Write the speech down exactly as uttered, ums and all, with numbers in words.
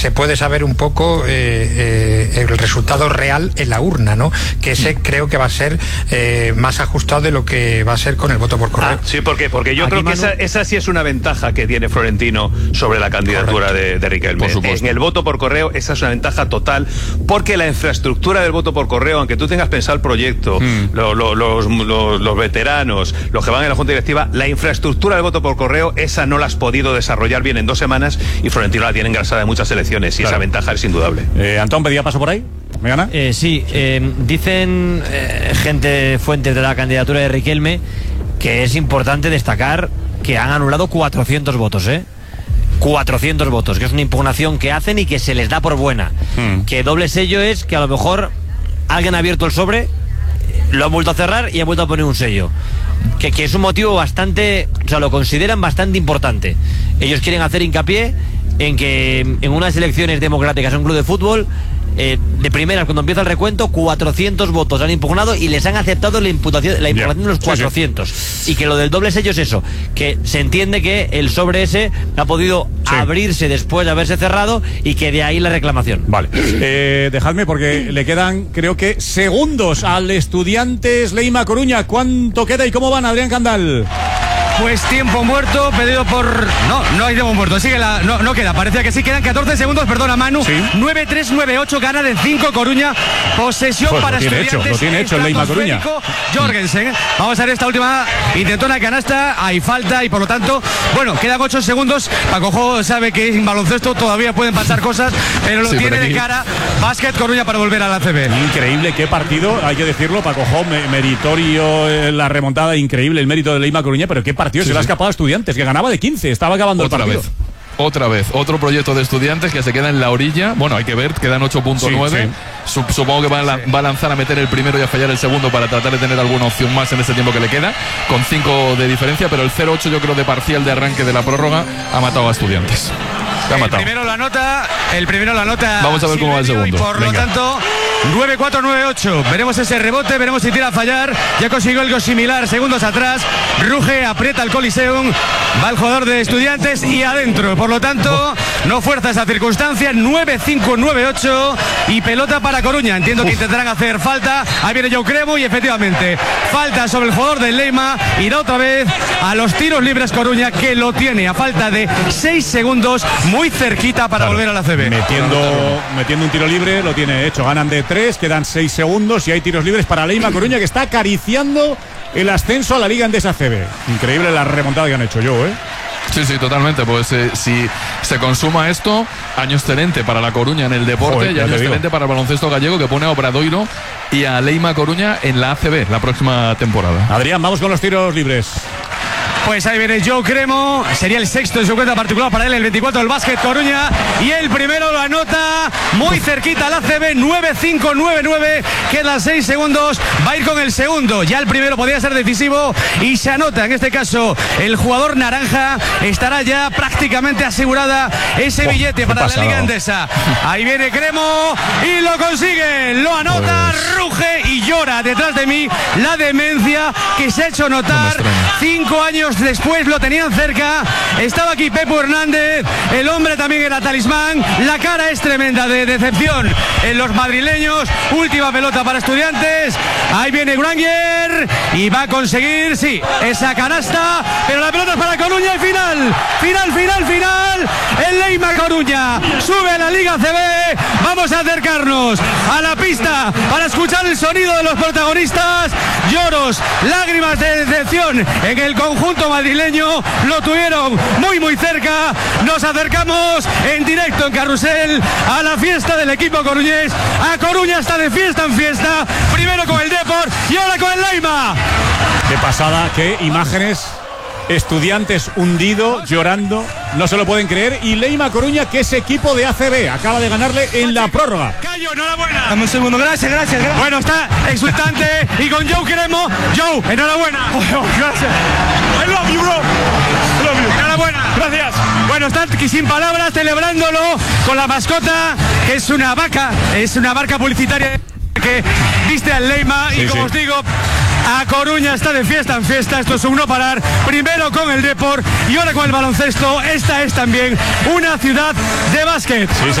se puede saber un poco eh, eh, el resultado real en la urna, ¿no? Que ese creo que va a ser eh, más ajustado de lo que va a ser con el voto por correo. Ah, sí, ¿por qué? Porque yo Aquí, creo que Manu... esa, esa sí es una ventaja que tiene Florentino sobre la candidatura de, de Riquelme. En el voto por correo, esa es una ventaja total, porque la infraestructura del voto por correo, aunque tú tengas pensado el proyecto, mm. lo, lo, los, los, los veteranos, los que van en la Junta Directiva, la infraestructura del voto por correo, esa no la has podido desarrollar bien en dos semanas y Florentino la tiene engrasada en muchas elecciones y claro. Esa ventaja es indudable. Eh, Antón, ¿pedía paso por ahí? ¿Me gana? Eh, sí, eh, dicen eh, gente, fuentes de la candidatura de Riquelme, que es importante destacar que han anulado cuatrocientos votos, ¿eh? cuatrocientos votos, que es una impugnación que hacen y que se les da por buena. Hmm. Que doble sello es que a lo mejor alguien ha abierto el sobre, lo han vuelto a cerrar y ha vuelto a poner un sello. Que, que es un motivo bastante, o sea, lo consideran bastante importante. Ellos quieren hacer hincapié en que en unas elecciones democráticas en un club de fútbol, eh, de primeras, cuando empieza el recuento, cuatrocientos votos han impugnado y les han aceptado la imputación, la impugnación de los cuatrocientos. Sí, sí. Y que lo del doble sello es eso, que se entiende que el sobre ese ha podido sí. abrirse después de haberse cerrado y que de ahí la reclamación. Vale. Eh, dejadme porque le quedan, creo que, segundos al Estudiantes Leima Coruña. ¿Cuánto queda y cómo van, Adrián Candal? Pues tiempo muerto pedido por... No, no hay tiempo muerto, sigue la... no, no queda, parecía que sí, quedan catorce segundos, perdona Manu. ¿Sí? nueve tres nueve ocho, gana de cinco Coruña, posesión pues para lo tiene Estudiantes. Hecho, lo tiene hecho el Leima Coruña. Jorgensen, vamos a ver esta última, intentó una canasta, hay falta y por lo tanto, bueno, quedan ocho segundos, Paco Jo sabe que en baloncesto todavía pueden pasar cosas, pero lo sí, tiene de cara, Básquet Coruña para volver a la A C B. Increíble, qué partido, hay que decirlo, Paco Jo, meritorio, eh, la remontada, increíble el mérito de Leima Coruña, pero qué partido. Sí, se le ha escapado a Estudiantes, que ganaba de quince, estaba acabando otra el partido. Vez. Otra vez, otro proyecto de Estudiantes que se queda en la orilla. Bueno, hay que ver, quedan ocho punto nueve. Sí, sí. Supongo que va a, la, va a lanzar a meter el primero y a fallar el segundo para tratar de tener alguna opción más en ese tiempo que le queda, con cinco de diferencia, pero el cero ocho yo creo de parcial de arranque de la prórroga ha matado a Estudiantes. El matado. primero la nota, el primero la nota. Vamos a ver cómo va el segundo. Y por Venga. lo tanto, nueve cuatro nueve ocho. Veremos ese rebote, veremos si tira a fallar. Ya consiguió algo similar segundos atrás. Ruge, aprieta el Coliseum. Va el jugador de Estudiantes y adentro. Por lo tanto, no fuerza esa circunstancia. nueve cinco nueve ocho y pelota para Coruña. Entiendo Uf. que intentarán hacer falta. Ahí viene Joe Cremo y efectivamente falta sobre el jugador del Leima. Irá otra vez a los tiros libres Coruña, que lo tiene a falta de seis segundos. Muy cerquita para claro, volver a la A C B. Metiendo, metiendo un tiro libre, lo tiene hecho. Ganan de tres, quedan seis segundos y hay tiros libres para Leima Coruña, que está acariciando el ascenso a la Liga Endesa A C B. Increíble la remontada que han hecho yo, ¿eh? Sí, sí, totalmente. Pues eh, si se consuma esto, año excelente para la Coruña en el deporte. Joder, y año excelente para el baloncesto gallego, que pone a Obradoiro y a Leima Coruña en la A C B la próxima temporada. Adrián, vamos con los tiros libres. Pues ahí viene Joe Cremo, sería el sexto en su cuenta particular para él, el veinticuatro del Básquet Coruña, y el primero lo anota muy cerquita al A C B, nueve cinco nueve nueve, quedan seis segundos, va a ir con el segundo, ya el primero podría ser decisivo y se anota, en este caso el jugador naranja, estará ya prácticamente asegurada ese oh, billete para la Liga Endesa. Ahí viene Cremo y lo consigue, lo anota, pues... ruge y llora detrás de mí la demencia que se ha hecho notar. No cinco años después lo tenían cerca, estaba aquí Pepe Hernández, el hombre también era talismán, la cara es tremenda de decepción en los madrileños. Última pelota para Estudiantes, ahí viene Granger y va a conseguir, sí, esa canasta, pero la pelota es para Coruña y final, final, final, final, el Leima Coruña sube a la Liga A C B. Vamos a acercarnos a la pista para escuchar el sonido de los protagonistas. Lloros, lágrimas de decepción en el conjunto madrileño, lo tuvieron muy muy cerca. Nos acercamos en directo en Carrusel a la fiesta del equipo coruñés. A Coruña está de fiesta en fiesta, primero con el Depor y ahora con el Leima. Qué pasada, qué imágenes. Estudiantes hundido, llorando, no se lo pueden creer. Y Leima Coruña, que es equipo de A C B, acaba de ganarle en la prórroga. Cayo, enhorabuena. Dame un segundo, gracias, gracias, gracias. Bueno, está exultante y con Joe Cremo. Joe, enhorabuena. Oh, gracias. I love you, bro. I love you. Enhorabuena. Gracias. Bueno, está aquí sin palabras celebrándolo con la mascota, que es una vaca, es una barca publicitaria que viste al Leima. Sí, y como sí. os digo, a Coruña está de fiesta en fiesta. Esto es un no parar, primero con el Depor y ahora con el baloncesto. Esta es también una ciudad de básquet. Sí,